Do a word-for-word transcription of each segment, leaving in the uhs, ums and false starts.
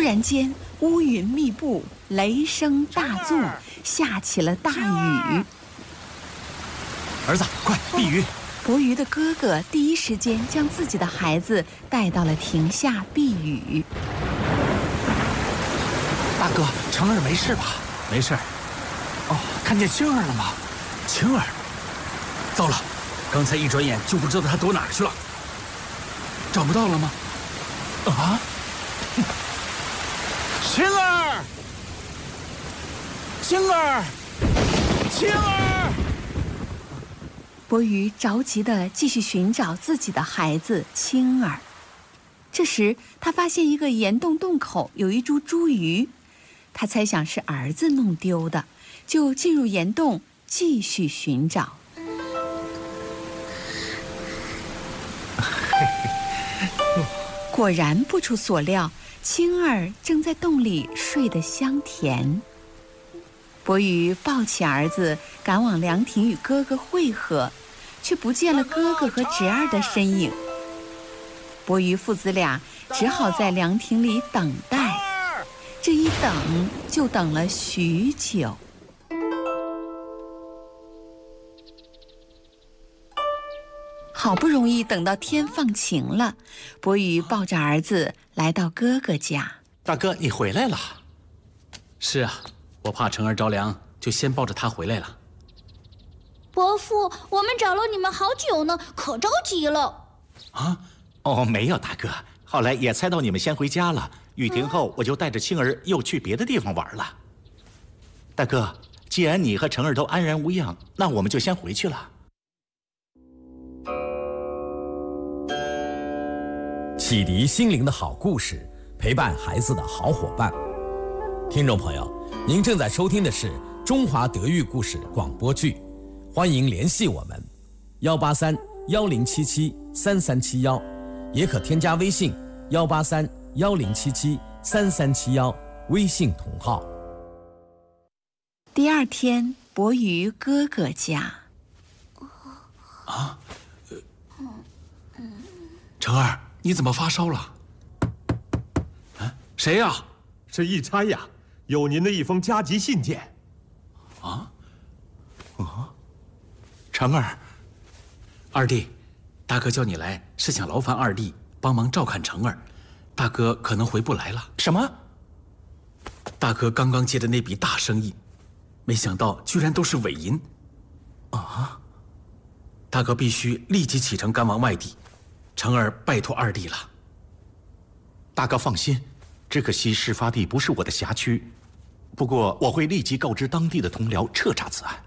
然间，乌云密布，雷声大作，下起了大雨。 儿子，快避雨！ 伯鱼的哥哥第一时间将自己的孩子带到了亭下避雨。 大哥，成儿没事吧？没事。哦，看见青儿了吗？青儿，糟了，刚才一转眼就不知道他躲哪儿去了。找不到了吗？啊！青儿，青儿，青儿！ 伯鱼着急地继续寻找自己的孩子青儿。这时，他发现一个岩洞洞口有一株茱萸，他猜想是儿子弄丢的，就进入岩洞继续寻找。果然不出所料，青儿正在洞里睡得香甜。伯鱼抱起儿子，赶往凉亭与哥哥会合，却不见了哥哥和侄儿的身影。伯鱼父子俩只好在凉亭里等待，这一等就等了许久。好不容易等到天放晴了，伯鱼抱着儿子来到哥哥家。 大哥，你回来了。是啊，我怕成儿着凉，就先抱着他回来了。 伯父，我们找了你们好久呢，可着急了。 啊？哦，没有，大哥。后来也猜到你们先回家了，雨停后我就带着青儿又去别的地方玩了。大哥，既然你和成儿都安然无恙，那我们就先回去了。 启迪心灵的好故事，陪伴孩子的好伙伴。听众朋友，您正在收听的是中华德育故事广播剧，欢迎联系我们幺八三幺零七七三三七幺，也可添加微信幺八三幺零七七三三七幺，微信同号。 第二天，伯鱼哥哥家。 啊，呃、成儿，你怎么发烧了？啊，谁呀？ 是义差呀，有您的一封加急信件。 啊？ 啊？成儿， 二弟，大哥叫你来是想劳烦二弟帮忙照看成儿，大哥可能回不来了。 什么？ 大哥刚刚接的那笔大生意，没想到居然都是伪银。 啊！ 大哥必须立即启程赶往外地，成儿拜托二弟了。 大哥放心，只可惜事发地不是我的辖区，不过我会立即告知当地的同僚彻查此案。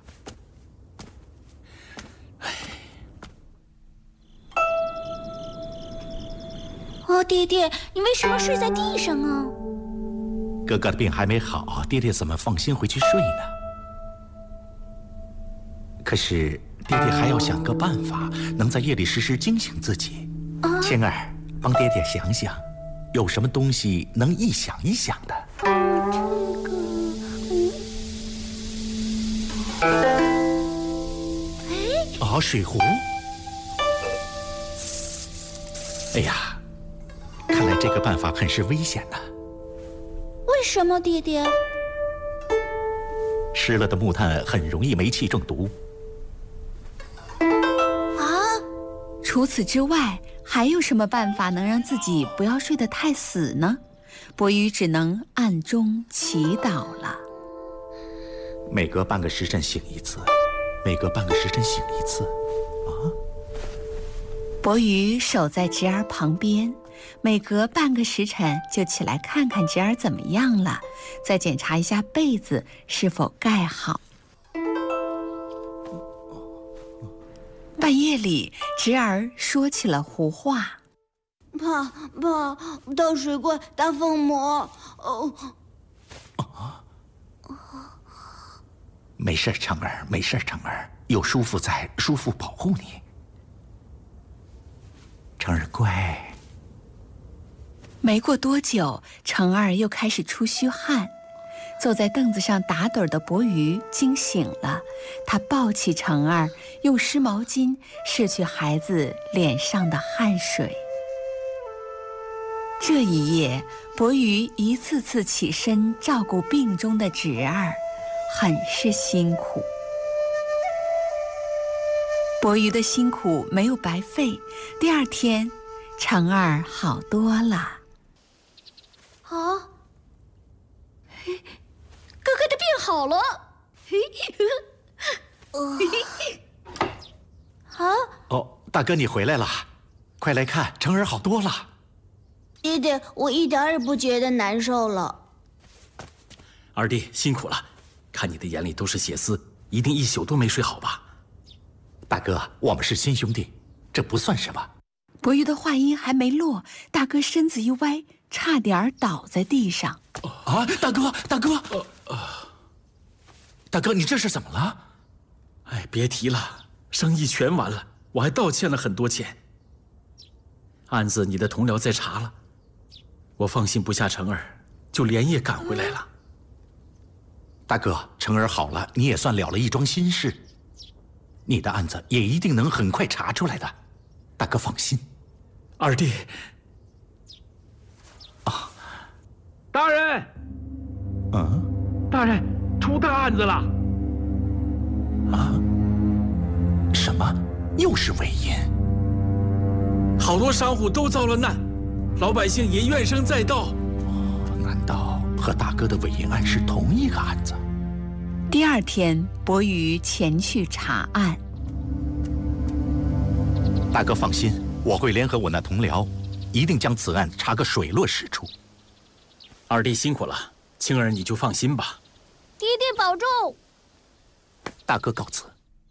哦，爹爹，你为什么睡在地上啊？ 哥哥的病还没好，爹爹怎么放心回去睡呢？可是爹爹还要想个办法，能在夜里时时惊醒自己。啊、青儿，帮爹爹想想，有什么东西能一想一想的？ 嗯，这个，嗯，哎， 哦，水壶。哎呀！看来这个办法很是危险的。 为什么，爹爹？ 湿了的木炭很容易煤气中毒。 啊！ 除此之外，还有什么办法能让自己不要睡得太死呢？伯鱼只能暗中祈祷了。 每隔半个时辰醒一次，每隔半个时辰醒一次。啊！ 伯鱼守在侄儿旁边。每隔半个时辰就起来看看侄儿怎么样了，再检查一下被子是否盖好。半夜里，侄儿说起了胡话：“ 爸爸，大水怪，大疯魔。”哦， 啊，没事，成儿，没事，成儿，有叔父在，叔父保护你。成儿乖。 没过多久，成儿又开始出虚汗。坐在凳子上打盹的伯鱼惊醒了，他抱起成儿，用湿毛巾拭去孩子脸上的汗水。 这一夜，伯鱼一次次起身照顾病中的侄儿，很是辛苦。伯鱼的辛苦没有白费，第二天，成儿好多了。 啊，哥哥的病好了。呃、啊！ 哦，大哥你回来了，快来看，成儿好多了。 爹爹，我一点也不觉得难受了。 二弟辛苦了，看你的眼里都是血丝，一定一宿都没睡好吧？ 大哥，我们是亲兄弟，这不算什么。 伯鱼的话音还没落，大哥身子一歪，差点倒在地上。 啊，大哥，大哥，呃呃、大哥，你这是怎么了？ 哎，别提了，生意全完了，我还倒欠了很多钱。案子你的同僚在查了，我放心不下成儿，就连夜赶回来了。 大哥，成儿好了，你也算了了一桩心事。你的案子也一定能很快查出来的，大哥放心。 二弟， 啊， 大人， 嗯， 大人，出大案子了！ 啊？什么？又是伪银？ 好多商户都遭了难，老百姓也怨声载道。 难道和大哥的伪银案是同一个案子？ 第二天，伯鱼前去查案。 大哥放心，我会联合我那同僚，一定将此案查个水落石出。 二弟辛苦了，青儿你就放心吧。 爹爹保重。 大哥告辞。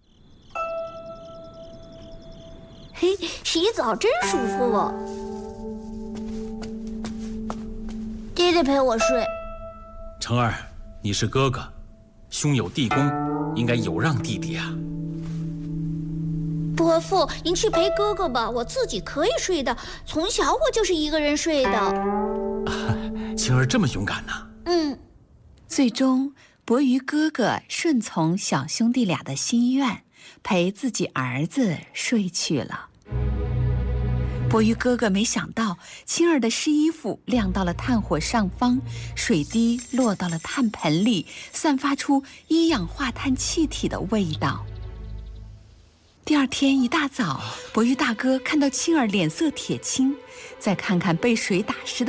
嘿，洗澡真舒服哦。爹爹陪我睡。 成儿，你是哥哥，兄有弟恭，应该有让弟弟啊。 伯父，您去陪哥哥吧，我自己可以睡的。从小我就是一个人睡的。 啊，青儿这么勇敢呢？ 嗯。 最终，伯鱼哥哥顺从小兄弟俩的心愿，陪自己儿子睡去了。伯鱼哥哥没想到，青儿的湿衣服晾到了炭火上方，水滴落到了炭盆里，散发出一氧化碳气体的味道。第二天一大早，伯鱼大哥看到青儿脸色铁青，再看看被水打湿的